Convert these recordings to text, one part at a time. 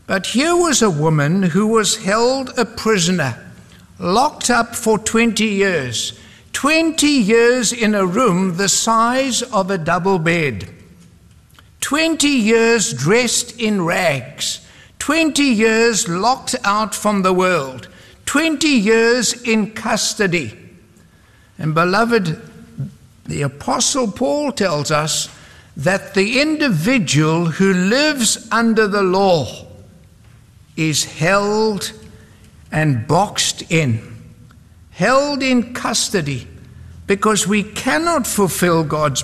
But here was a woman who was held a prisoner, locked up for 20 years. 20 years in a room the size of a double bed. 20 years dressed in rags. 20 years locked out from the world. 20 years in custody. And beloved, the Apostle Paul tells us that the individual who lives under the law is held and boxed in, held in custody, because we cannot fulfill God's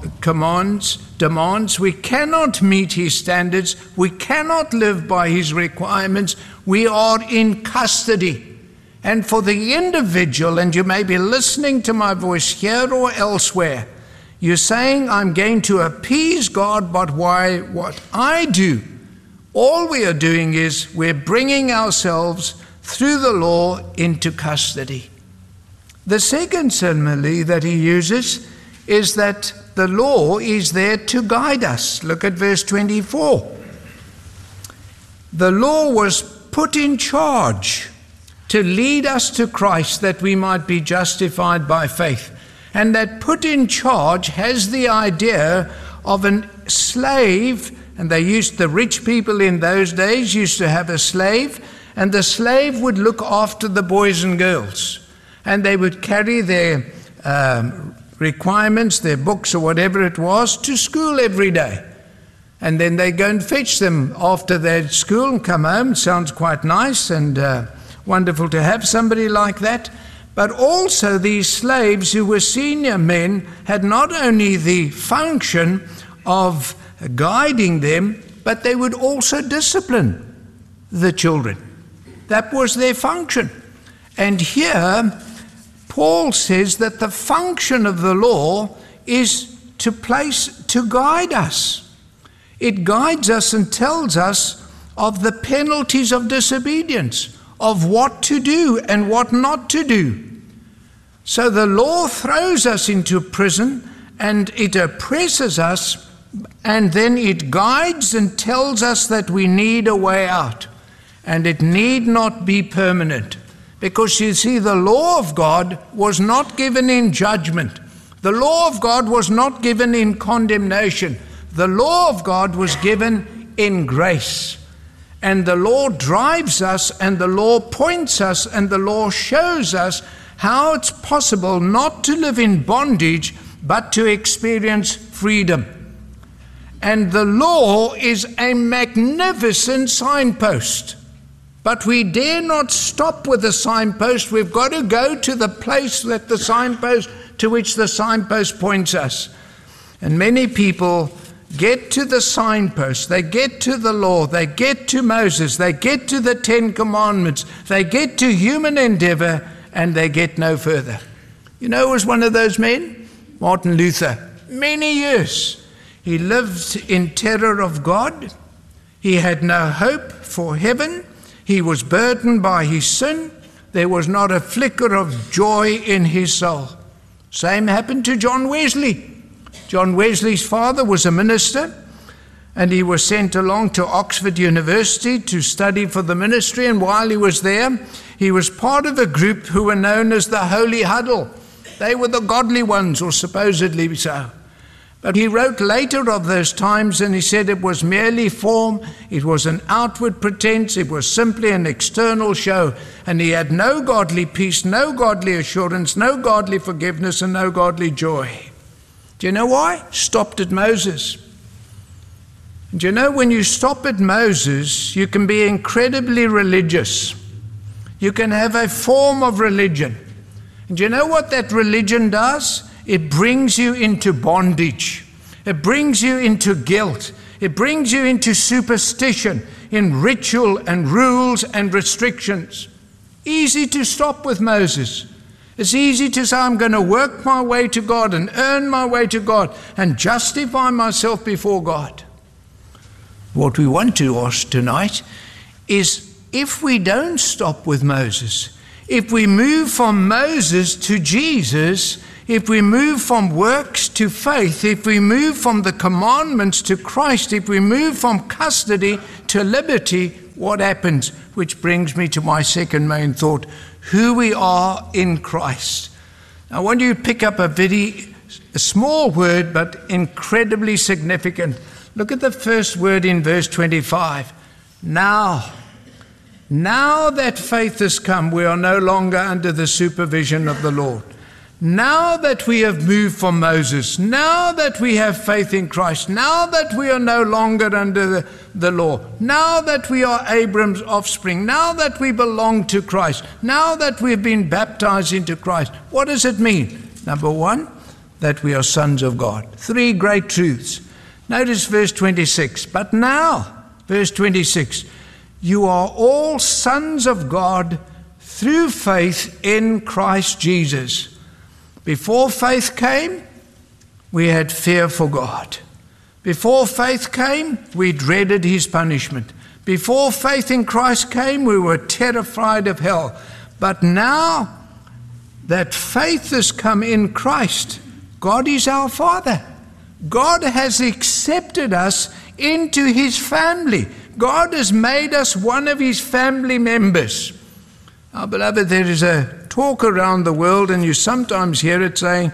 demands, we cannot meet his standards, we cannot live by his requirements. We are in custody. And for the individual, and you may be listening to my voice here or elsewhere, you're saying, I'm going to appease God, but why? What I do, all we are doing is we're bringing ourselves through the law into custody. The second simile that he uses is that the law is there to guide us. Look at verse 24. The law was put in charge to lead us to Christ that we might be justified by faith. And that put in charge has the idea of a slave, and the rich people in those days used to have a slave, and the slave would look after the boys and girls. And they would carry their requirements, their books or whatever it was, to school every day. And then they go and fetch them after their school and come home. It sounds quite nice and wonderful to have somebody like that. But also these slaves who were senior men had not only the function of guiding them, but they would also discipline the children. That was their function. And here, Paul says that the function of the law is to guide us. It guides us and tells us of the penalties of disobedience, of what to do and what not to do. So the law throws us into prison and it oppresses us, and then it guides and tells us that we need a way out. And it need not be permanent. Because you see, the law of God was not given in judgment. The law of God was not given in condemnation. The law of God was given in grace. And the law drives us, and the law points us, and the law shows us how it's possible not to live in bondage, but to experience freedom. And the law is a magnificent signpost. But we dare not stop with the signpost. We've got to go to the place to which the signpost points us. And many people get to the signpost, they get to the law, they get to Moses, they get to the 10 Commandments, they get to human endeavor, and they get no further. You know who was one of those men? Martin Luther. Many years. He lived in terror of God. He had no hope for heaven. He was burdened by his sin. There was not a flicker of joy in his soul. Same happened to John Wesley. John Wesley's father was a minister, and he was sent along to Oxford University to study for the ministry. And while he was there, he was part of a group who were known as the Holy Huddle. They were the godly ones, or supposedly so. But he wrote later of those times, and he said it was merely form, it was an outward pretense, it was simply an external show, and he had no godly peace, no godly assurance, no godly forgiveness, and no godly joy. Do you know why? Stopped at Moses. And you know, when you stop at Moses, you can be incredibly religious. You can have a form of religion. And you know what that religion does? It brings you into bondage. It brings you into guilt. It brings you into superstition, in ritual and rules and restrictions. Easy to stop with Moses. It's easy to say, I'm going to work my way to God and earn my way to God and justify myself before God. What we want to ask tonight is, if we don't stop with Moses, if we move from Moses to Jesus, if we move from works to faith, if we move from the commandments to Christ, if we move from custody to liberty, what happens? Which brings me to my second main thought, who we are in Christ. I want you to pick up a small word, but incredibly significant. Look at the first word in verse 25. Now that faith has come, we are no longer under the supervision of the Lord. Now that we have moved from Moses, now that we have faith in Christ, now that we are no longer under the law, now that we are Abraham's offspring, now that we belong to Christ, now that we've been baptized into Christ, what does it mean? Number one, that we are sons of God. Three great truths. Notice verse 26. But now, verse 26, you are all sons of God through faith in Christ Jesus. Before faith came, we had fear for God. Before faith came, we dreaded his punishment. Before faith in Christ came, we were terrified of hell. But now that faith has come in Christ, God is our Father. God has accepted us into his family. God has made us one of his family members. Now, beloved, there is a talk around the world, and you sometimes hear it saying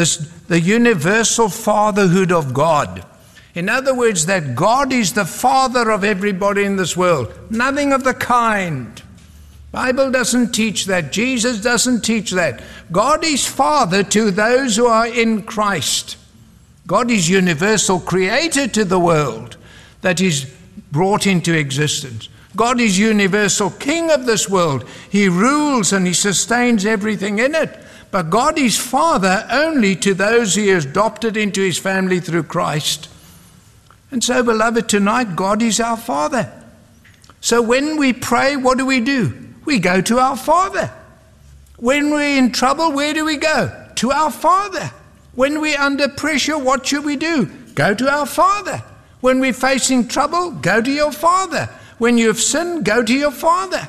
the universal fatherhood of God. In other words, that God is the father of everybody in this world. Nothing of the kind. Bible doesn't teach that. Jesus doesn't teach that. God is Father to those who are in Christ. God is universal creator to the world that is brought into existence. God is universal king of this world. He rules and he sustains everything in it. But God is Father only to those he has adopted into his family through Christ. And so, beloved, tonight God is our Father. So when we pray, what do? We go to our Father. When we're in trouble, where do we go? To our Father. When we're under pressure, what should we do? Go to our Father. When we're facing trouble, go to your Father. When you've sinned, go to your Father.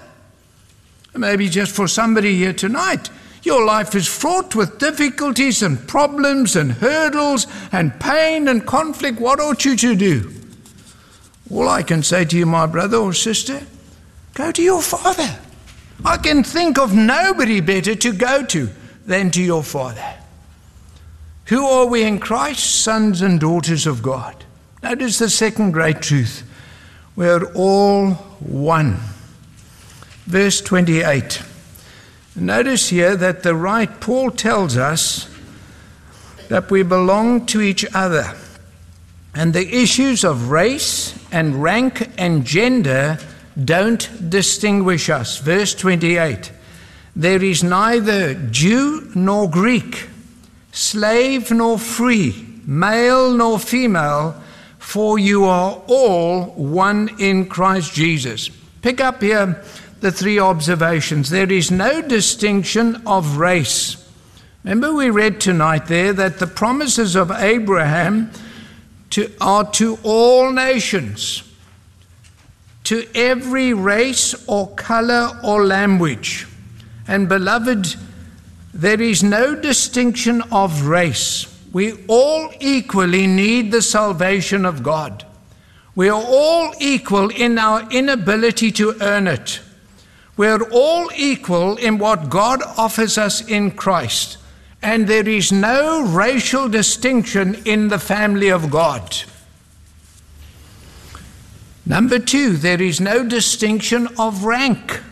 Maybe just for somebody here tonight, your life is fraught with difficulties and problems and hurdles and pain and conflict. What ought you to do? All I can say to you, my brother or sister, go to your Father. I can think of nobody better to go to than to your Father. Who are we in Christ? Sons and daughters of God. Notice the second great truth. We are all one. Verse 28. Notice here that Paul tells us that we belong to each other. And the issues of race and rank and gender don't distinguish us. Verse 28. There is neither Jew nor Greek, slave nor free, male nor female, for you are all one in Christ Jesus. Pick up here the three observations. There is no distinction of race. Remember we read tonight there that the promises of Abraham are to all nations, to every race or color or language. And beloved, there is no distinction of race. We all equally need the salvation of God. We are all equal in our inability to earn it. We are all equal in what God offers us in Christ. And there is no racial distinction in the family of God. Number two, there is no distinction of rank.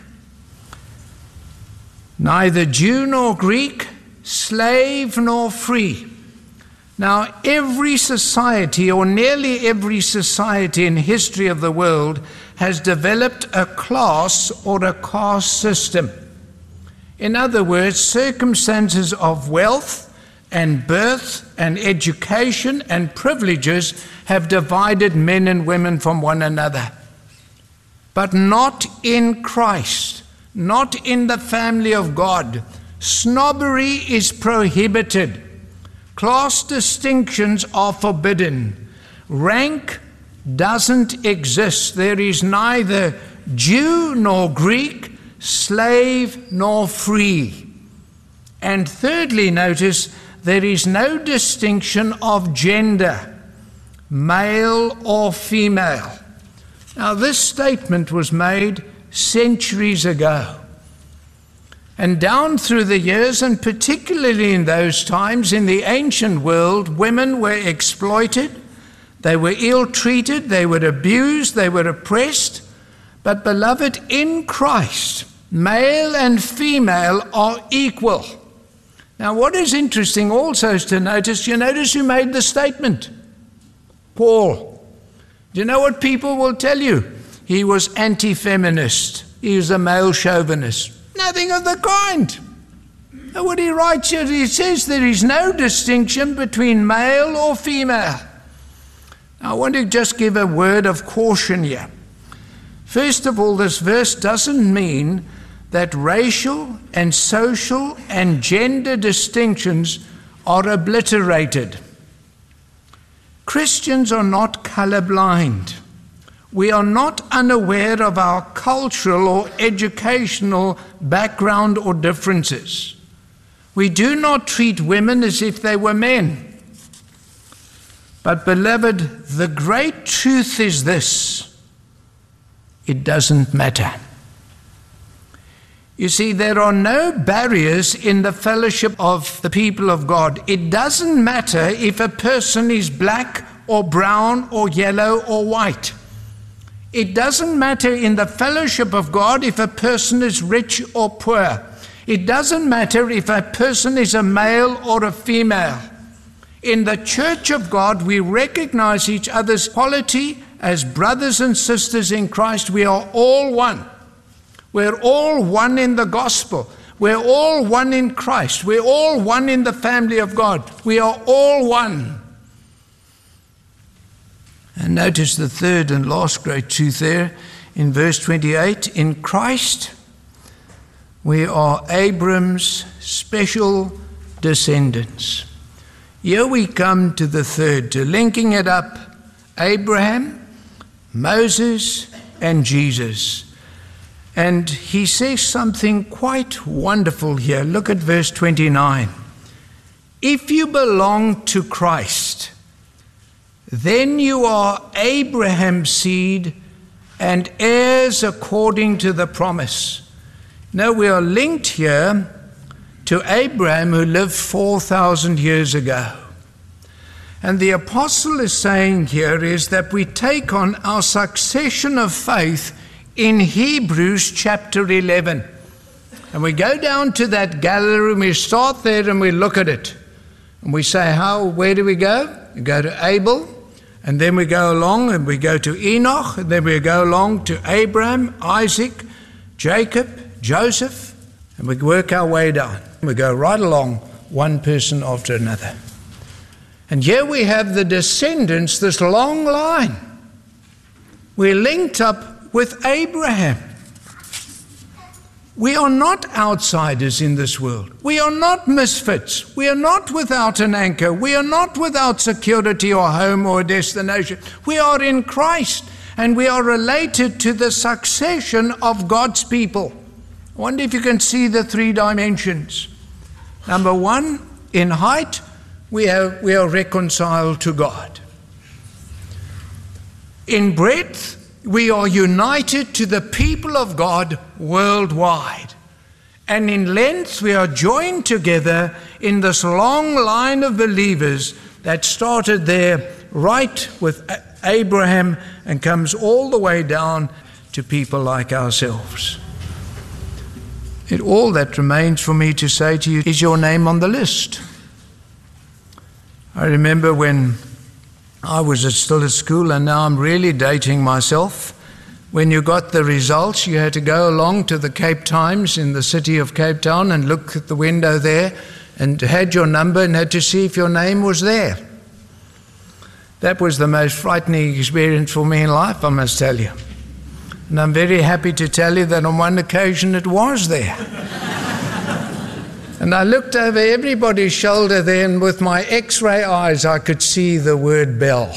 Neither Jew nor Greek, slave nor free. Now, every society, or nearly every society in history of the world, has developed a class or a caste system. In other words, circumstances of wealth and birth and education and privileges have divided men and women from one another. But not in Christ, not in the family of God. Snobbery is prohibited. Class distinctions are forbidden. Rank doesn't exist. There is neither Jew nor Greek, slave nor free. And thirdly, notice, there is no distinction of gender, male or female. Now, this statement was made centuries ago. And down through the years, and particularly in those times, in the ancient world, women were exploited, they were ill-treated, they were abused, they were oppressed. But beloved, in Christ, male and female are equal. Now, what is interesting also is to notice, you notice who made the statement? Paul. Do you know what people will tell you? He was anti-feminist. He was a male chauvinist. Nothing of the kind. And what he writes here, he says there is no distinction between male or female. Now, I want to just give a word of caution here. First of all, this verse doesn't mean that racial and social and gender distinctions are obliterated. Christians are not colorblind. We are not unaware of our cultural or educational background or differences. We do not treat women as if they were men. But beloved, the great truth is this: it doesn't matter. You see, there are no barriers in the fellowship of the people of God. It doesn't matter if a person is black or brown or yellow or white. It doesn't matter in the fellowship of God if a person is rich or poor. It doesn't matter if a person is a male or a female. In the church of God, we recognize each other's quality as brothers and sisters in Christ. We are all one. We're all one in the gospel. We're all one in Christ. We're all one in the family of God. We are all one. And notice the third and last great truth there in verse 28. In Christ, we are Abram's special descendants. Here we come to the third, to linking it up: Abraham, Moses, and Jesus. And he says something quite wonderful here. Look at verse 29. If you belong to Christ, then you are Abraham's seed and heirs according to the promise. Now we are linked here to Abraham, who lived 4,000 years ago. And the apostle is saying here is that we take on our succession of faith in Hebrews chapter 11. And we go down to that gallery and we start there and we look at it. And we say, where do we go? We go to Abel. And then we go along and we go to Enoch, and then we go along to Abraham, Isaac, Jacob, Joseph, and we work our way down. We go right along, one person after another. And here we have the descendants, this long line. We're linked up with Abraham. We are not outsiders in this world. We are not misfits. We are not without an anchor. We are not without security or home or destination. We are in Christ, and we are related to the succession of God's people. I wonder if you can see the three dimensions. Number one, in height, we are reconciled to God. In breadth, we are united to the people of God worldwide. And in length, we are joined together in this long line of believers that started there right with Abraham and comes all the way down to people like ourselves. All that remains for me to say to you is your name on the list. I remember when I was still at school, and now I'm really dating myself. When you got the results, you had to go along to the Cape Times in the city of Cape Town and look at the window there and had your number and had to see if your name was there. That was the most frightening experience for me in life, I must tell you. And I'm very happy to tell you that on one occasion it was there. And I looked over everybody's shoulder there, and with my X-ray eyes I could see the word Bell.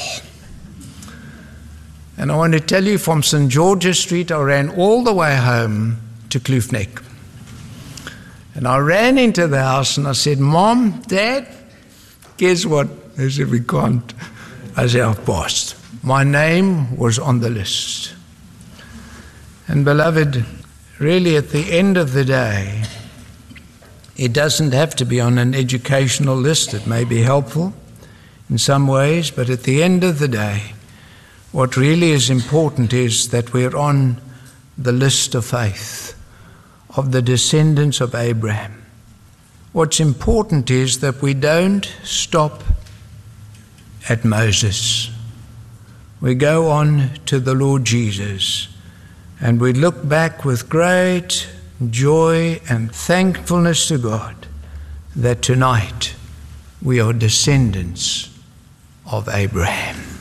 And I want to tell you, from St. George's Street I ran all the way home to Kloof Neck. And I ran into the house and I said, Mom, Dad, guess what? They said, we can't. I said, I've passed. My name was on the list. And beloved, really at the end of the day, it doesn't have to be on an educational list. It may be helpful in some ways, but at the end of the day, what really is important is that we're on the list of faith of the descendants of Abraham. What's important is that we don't stop at Moses. We go on to the Lord Jesus, and we look back with great joy and thankfulness to God that tonight we are descendants of Abraham.